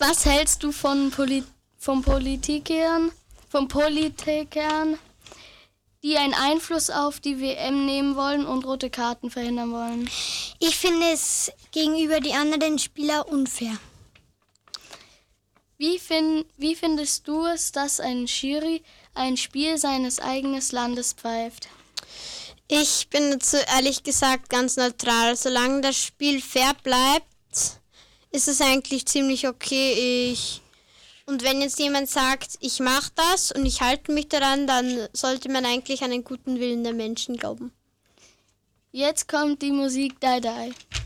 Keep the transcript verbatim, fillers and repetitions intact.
Was hältst du von, Poli- von Politikern, von Politikern, die einen Einfluss auf die W M nehmen wollen und rote Karten verhindern wollen? Ich finde es gegenüber die anderen Spieler unfair. Wie, fin- wie findest du es, dass ein Schiri ein Spiel seines eigenen Landes pfeift? Ich bin dazu ehrlich gesagt ganz neutral. Solange das Spiel fair bleibt, ist es eigentlich ziemlich okay. Ich und wenn jetzt jemand sagt, ich mache das und ich halte mich daran, dann sollte man eigentlich an den guten Willen der Menschen glauben. Jetzt kommt die Musik Die Die.